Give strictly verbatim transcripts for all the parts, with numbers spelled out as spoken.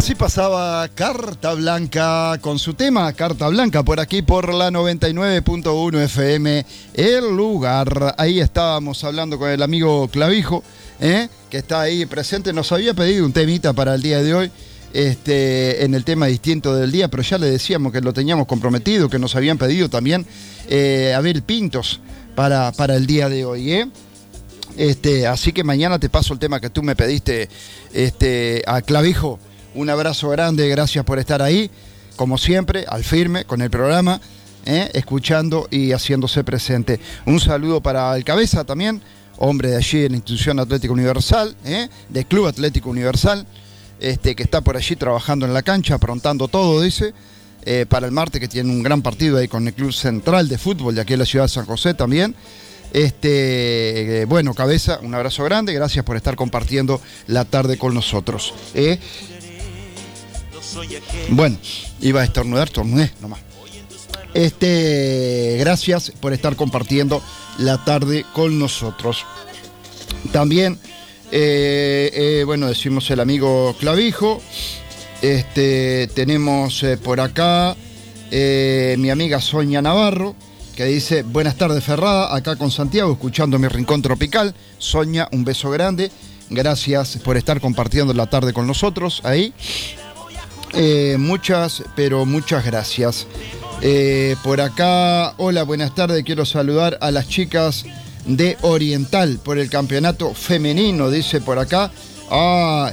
Así pasaba Carta Blanca con su tema Carta Blanca por aquí por la noventa y nueve punto uno F M, El Lugar. Ahí estábamos hablando con el amigo Clavijo, ¿eh? que está ahí presente. Nos había pedido un temita para el día de hoy, este, en el tema distinto del día, pero ya le decíamos que lo teníamos comprometido, que nos habían pedido también eh, Abel Pintos para, para el día de hoy, ¿eh? Este, así que mañana te paso el tema que tú me pediste, este, a Clavijo. Un abrazo grande, gracias por estar ahí, como siempre, al firme, con el programa, ¿eh? escuchando y haciéndose presente. Un saludo para el Cabeza también, hombre de allí en la Institución Atlética Universal, ¿eh? de Club Atlético Universal, este, que está por allí trabajando en la cancha, aprontando todo, dice, eh, para el martes, que tiene un gran partido ahí con el Club Central de Fútbol de aquí en la ciudad de San José también. Este, eh, bueno, Cabeza, un abrazo grande, gracias por estar compartiendo la tarde con nosotros. ¿eh? Bueno, iba a estornudar, estornudé nomás. Este, gracias por estar compartiendo la tarde con nosotros. También, eh, eh, bueno, decimos el amigo Clavijo. Este, tenemos eh, por acá eh, mi amiga Sonia Navarro, que dice: buenas tardes, Ferrada, acá con Santiago, escuchando mi rincón tropical. Sonia, un beso grande. Gracias por estar compartiendo la tarde con nosotros ahí. Eh, muchas, pero muchas gracias. Eh, por acá, hola, buenas tardes. Quiero saludar a las chicas de Oriental por el campeonato femenino, dice por acá. Ah,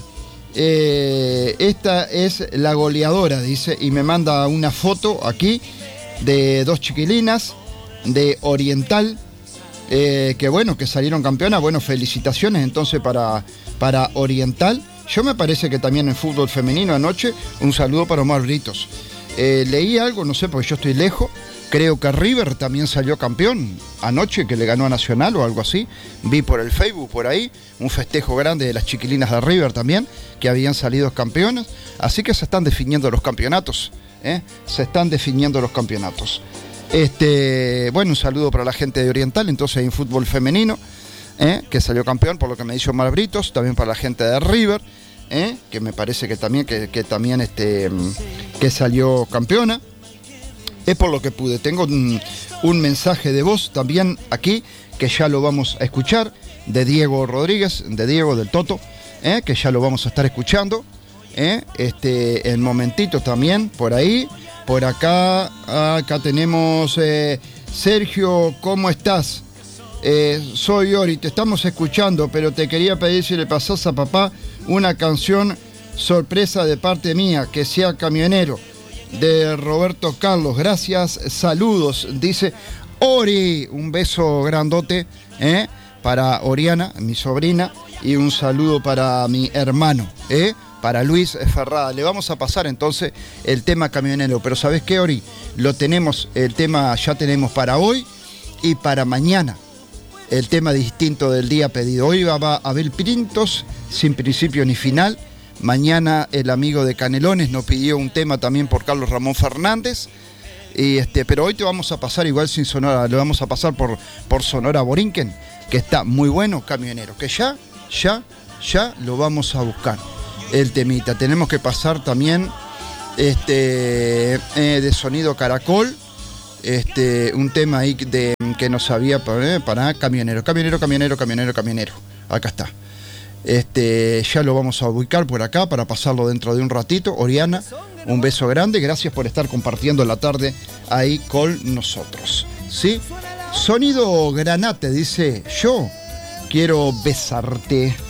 eh, esta es la goleadora, dice, y me manda una foto aquí de dos chiquilinas de Oriental, eh, que bueno, que salieron campeonas. Bueno, felicitaciones entonces para, para Oriental. Yo me parece que también en fútbol femenino anoche, un saludo para Omar Britos. Eh, leí algo, no sé, porque yo estoy lejos, creo que River también salió campeón anoche, que le ganó a Nacional o algo así. Vi por el Facebook, por ahí, un festejo grande de las chiquilinas de River también, que habían salido campeonas. Así que se están definiendo los campeonatos, ¿eh? Se están definiendo los campeonatos. Este, bueno, un saludo para la gente de Oriental, entonces en fútbol femenino, ¿eh? que salió campeón, por lo que me dijo Omar Britos, también para la gente de River, ¿eh? que me parece que también, que, que también este, que salió campeona. Es por lo que pude. Tengo un, un mensaje de voz también aquí, que ya lo vamos a escuchar, de Diego Rodríguez, de Diego del Toto, ¿eh? que ya lo vamos a estar escuchando, ¿eh? este, en momentito también, por ahí. Por acá, acá tenemos eh, Sergio, ¿cómo estás? Eh, soy Ori, te estamos escuchando, pero te quería pedir si le pasás a papá una canción sorpresa de parte mía, que sea Camionero, de Roberto Carlos. Gracias, saludos, dice Ori. Un beso grandote ¿eh? para Oriana, mi sobrina, y un saludo para mi hermano, ¿eh? para Luis Ferrada. Le vamos a pasar entonces el tema Camionero, pero ¿sabés qué, Ori? Lo tenemos, el tema ya tenemos para hoy y para mañana. El tema distinto del día pedido. Hoy va a Abel Pintos, sin principio ni final. Mañana el amigo de Canelones nos pidió un tema también por Carlos Ramón Fernández. Y este, pero hoy te vamos a pasar igual sin Sonora, le vamos a pasar por, por Sonora Borinquen, que está muy bueno, Camionero, que ya, ya, ya lo vamos a buscar. El temita. Tenemos que pasar también este, eh, de Sonido Caracol. Este, un tema ahí de, que nos sabía para, para camionero, camionero, camionero, camionero, camionero. Acá está. Este, ya lo vamos a ubicar por acá para pasarlo dentro de un ratito. Oriana, un beso grande. Gracias por estar compartiendo la tarde ahí con nosotros. ¿Sí? Sonido Granate dice: yo quiero besarte.